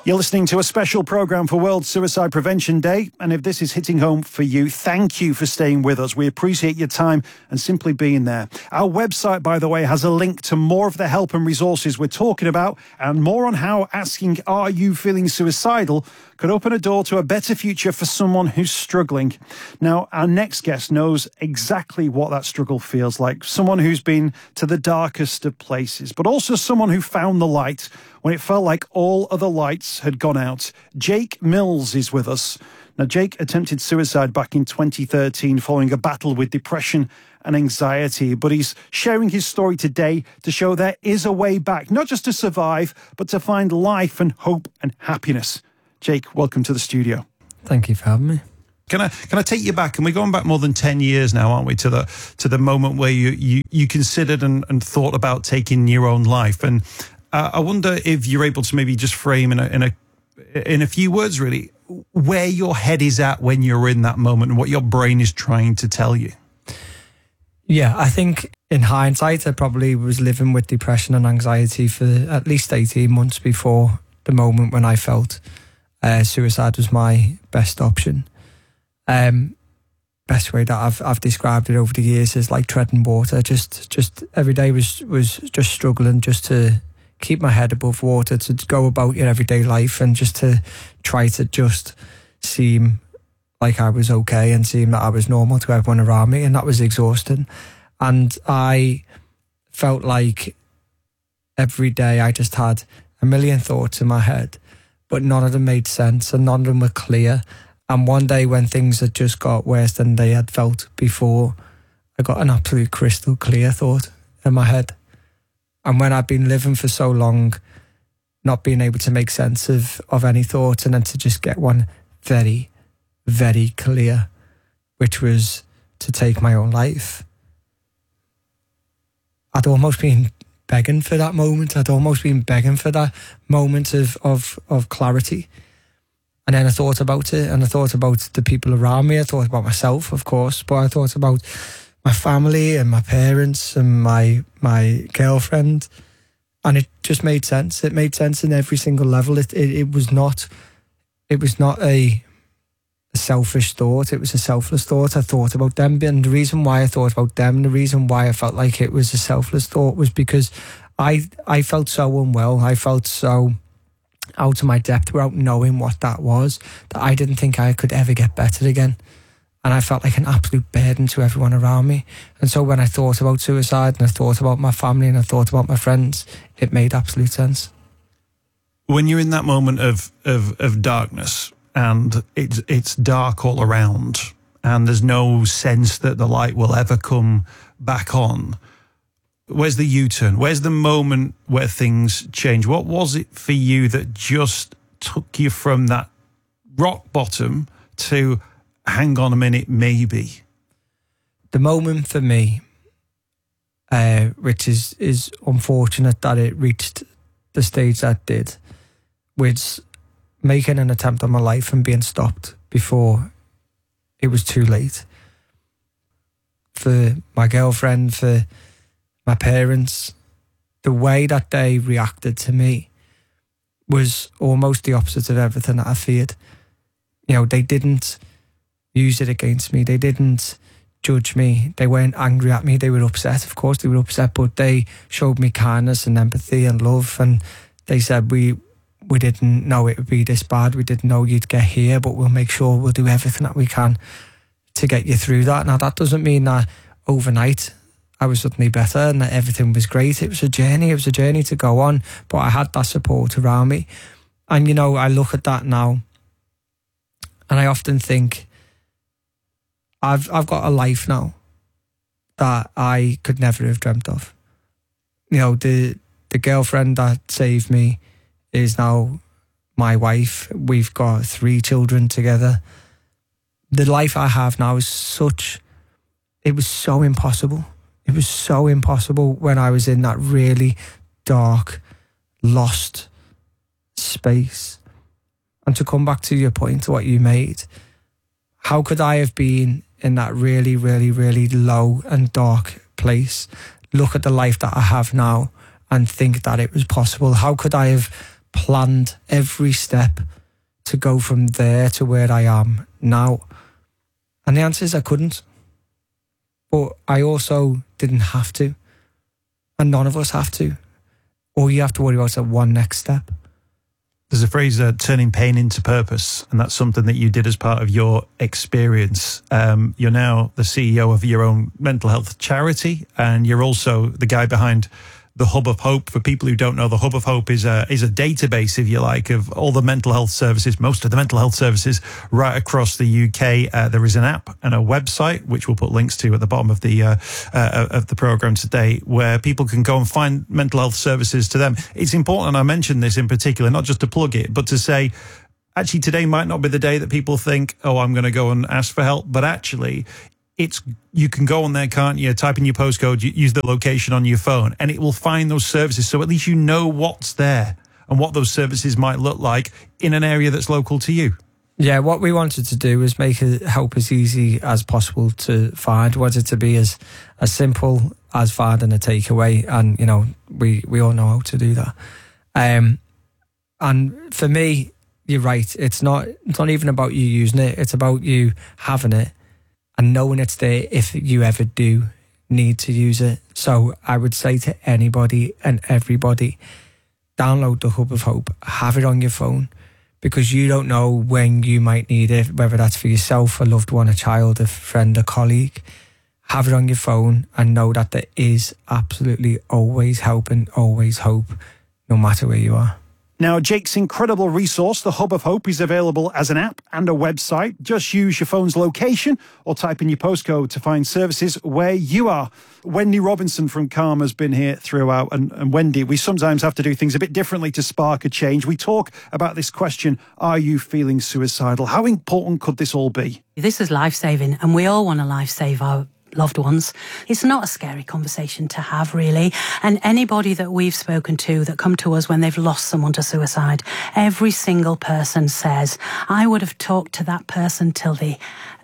You're listening to a special programme for World Suicide Prevention Day, and if this is hitting home for you, thank you for staying with us. We appreciate your time and simply being there. Our website, by the way, has a link to more of the help and resources we're talking about, and more on how asking, "Are you feeling suicidal?" could open a door to a better future for someone who's struggling. Now, our next guest knows exactly what that struggle feels like. Someone who's been to the darkest of places, but also someone who found the light when it felt like all other lights had gone out. Jake Mills is with us. Now, Jake attempted suicide back in 2013 following a battle with depression and anxiety, but he's sharing his story today to show there is a way back, not just to survive, but to find life and hope and happiness. Jake, welcome to the studio. Thank you for having me. Can I take you back? And we're going back more than 10 years now, aren't we, to the moment where you considered and thought about taking your own life. And I wonder if you're able to maybe just frame in a few words, really, where your head is at when you're in that moment and what your brain is trying to tell you. Yeah, I think in hindsight, I probably was living with depression and anxiety for at least 18 months before the moment when I felt suicide was my best option. Best way that I've described it over the years is like treading water. Just every day was just struggling just to keep my head above water, to go about your everyday life and just to try to just seem like I was okay and seem that I was normal to everyone around me, and that was exhausting. And I felt like every day I just had a million thoughts in my head, but none of them made sense and none of them were clear. And one day when things had just got worse than they had felt before, I got an absolute crystal clear thought in my head. And when I'd been living for so long, not being able to make sense of any thoughts, and then to just get one very, very clear, which was to take my own life. I'd almost been begging for that moment. I'd almost been begging for that moment of clarity. And then I thought about it, and I thought about the people around me. I thought about myself, of course, but I thought about my family and my parents and my girlfriend, and it just made sense. It made sense in every single level. It was not a selfish thought. It was a selfless thought. I thought about them, and the reason why I thought about them, the reason why I felt like it was a selfless thought, was because I felt so unwell. I felt so out of my depth without knowing what that was, that I didn't think I could ever get better again. And I felt like an absolute burden to everyone around me. And so when I thought about suicide, and I thought about my family, and I thought about my friends, it made absolute sense. When you're in that moment of darkness, and it's dark all around, and there's no sense that the light will ever come back on, where's the U-turn? Where's the moment where things change? What was it for you that just took you from that rock bottom to, hang on a minute, maybe? The moment for me, which is unfortunate that it reached the stage that it did, was making an attempt on my life and being stopped before it was too late. For my girlfriend, for my parents, the way that they reacted to me was almost the opposite of everything that I feared. You know, they didn't use it against me. They didn't judge me. They weren't angry at me. They were upset. Of course they were upset, but they showed me kindness and empathy and love. And they said, we didn't know it would be this bad. We didn't know you'd get here, but we'll make sure we'll do everything that we can to get you through that. Now, that doesn't mean that overnight I was suddenly better and that everything was great. It was a journey. It was a journey to go on, but I had that support around me. And, you know, I look at that now and I often think, I've got a life now that I could never have dreamt of. You know, the girlfriend that saved me is now my wife. We've got 3 children together. The life I have now is it was so impossible. It was so impossible when I was in that really dark, lost space. And to come back to your point, what you made, how could I have been in that really, really, really low and dark place, look at the life that I have now and think that it was possible? How could I have planned every step to go from there to where I am now? And the answer is I couldn't. But I also didn't have to. And none of us have to. All you have to worry about is that one next step. There's a phrase, turning pain into purpose, and that's something that you did as part of your experience. You're now the CEO of your own mental health charity, and you're also the guy behind the Hub of Hope. For people who don't know, the Hub of Hope is a database, if you like, of all the mental health services, most of the mental health services right across the UK. There is an app and a website, which we'll put links to at the bottom of the programme today, where people can go and find mental health services to them. It's important, and I mentioned this in particular, not just to plug it, but to say, actually, today might not be the day that people think, oh, I'm going to go and ask for help, but actually, you can go on there, can't you? Type in your postcode, use the location on your phone, and it will find those services. So at least you know what's there and what those services might look like in an area that's local to you. Yeah, what we wanted to do was make help as easy as possible to find. We wanted to be as simple as finding a takeaway, and you know we all know how to do that. And for me, you're right. It's not even about you using it. It's about you having it and knowing it's there if you ever do need to use it. So I would say to anybody and everybody, download the Hub of Hope, have it on your phone, because you don't know when you might need it, whether that's for yourself, a loved one, a child, a friend, a colleague. Have it on your phone and know that there is absolutely always help and always hope, no matter where you are. Now, Jake's incredible resource, the Hub of Hope, is available as an app and a website. Just use your phone's location or type in your postcode to find services where you are. Wendy Robinson from Calm has been here throughout. And Wendy, we sometimes have to do things a bit differently to spark a change. We talk about this question, are you feeling suicidal? How important could this all be? This is life-saving, and we all want to life-save our loved ones. It's not a scary conversation to have, really. And anybody that we've spoken to that come to us when they've lost someone to suicide, every single person says, I would have talked to that person till the,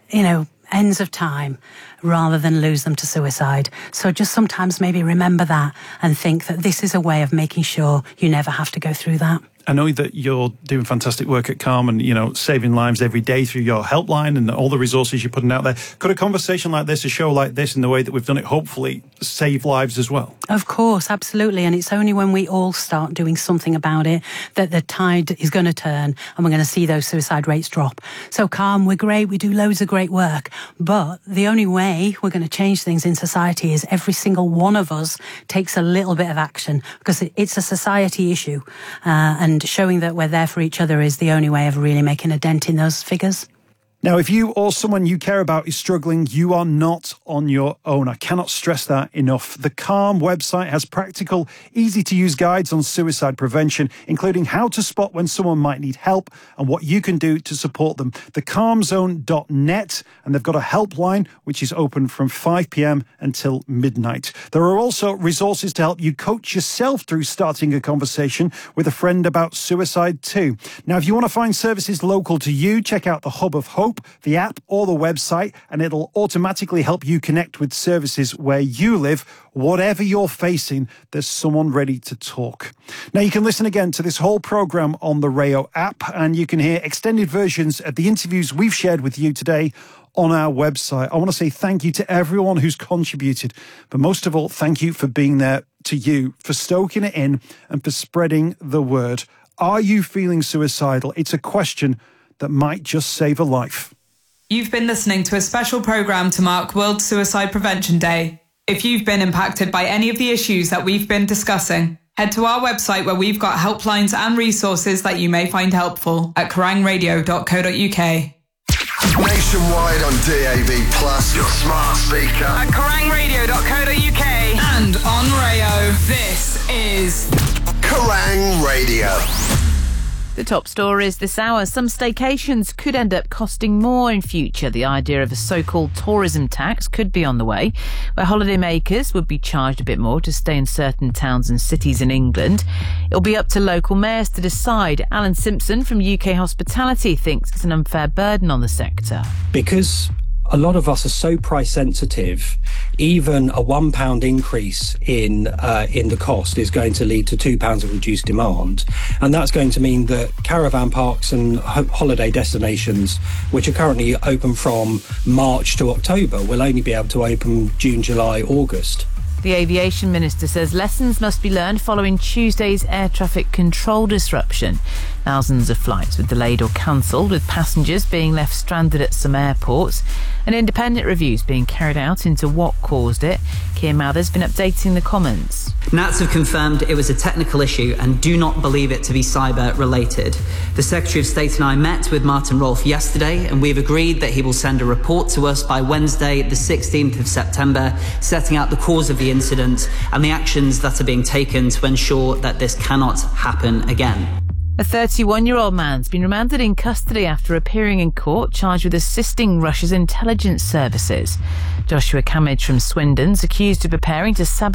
ends of time rather than lose them to suicide. So just sometimes maybe remember that and think that this is a way of making sure you never have to go through that. I know that you're doing fantastic work at Calm and, saving lives every day through your helpline and all the resources you're putting out there. Could a conversation like this, a show like this, in the way that we've done it, hopefully save lives as well? Of course, absolutely. And it's only when we all start doing something about it that the tide is going to turn and we're going to see those suicide rates drop. So Calm, we're great. We do loads of great work. But the only way we're going to change things in society is every single one of us takes a little bit of action, because it's a society issue. And showing that we're there for each other is the only way of really making a dent in those figures. Now, if you or someone you care about is struggling, you are not on your own. I cannot stress that enough. The Calm website has practical, easy-to-use guides on suicide prevention, including how to spot when someone might need help and what you can do to support them. thecalmzone.net, and they've got a helpline which is open from 5 p.m. until midnight. There are also resources to help you coach yourself through starting a conversation with a friend about suicide too. Now, if you want to find services local to you, check out the Hub of Hope, the app or the website, and it'll automatically help you connect with services where you live. Whatever you're facing, there's someone ready to talk. Now, you can listen again to this whole programme on the Rayo app, and you can hear extended versions of the interviews we've shared with you today on our website. I want to say thank you to everyone who's contributed, but most of all, thank you for being there, to you, for stoking it in and for spreading the word. Are you feeling suicidal? It's a question that might just save a life. You've been listening to a special programme to mark World Suicide Prevention Day. If you've been impacted by any of the issues that we've been discussing, head to our website where we've got helplines and resources that you may find helpful at kerangradio.co.uk. Nationwide on DAB+, your smart speaker. At kerangradio.co.uk and on Rayo. This is Kerrang Radio. The top stories this hour. Some staycations could end up costing more in future. The idea of a so-called tourism tax could be on the way, where holidaymakers would be charged a bit more to stay in certain towns and cities in England. It'll be up to local mayors to decide. Alan Simpson from UK Hospitality thinks it's an unfair burden on the sector. Because a lot of us are so price sensitive, even a £1 increase in the cost is going to lead to £2 of reduced demand. And that's going to mean that caravan parks and holiday destinations, which are currently open from March to October, will only be able to open June, July, August. The aviation minister says lessons must be learned following Tuesday's air traffic control disruption. Thousands of flights were delayed or cancelled, with passengers being left stranded at some airports. An independent review's being carried out into what caused it. Keir Mather's been updating the comments. NATS have confirmed it was a technical issue and do not believe it to be cyber related. The Secretary of State and I met with Martin Rolfe yesterday, and we've agreed that he will send a report to us by Wednesday, the 16th of September, setting out the cause of the incident and the actions that are being taken to ensure that this cannot happen again. A 31-year-old man's been remanded in custody after appearing in court charged with assisting Russia's intelligence services. Joshua Camage from Swindon's accused of preparing to sabotage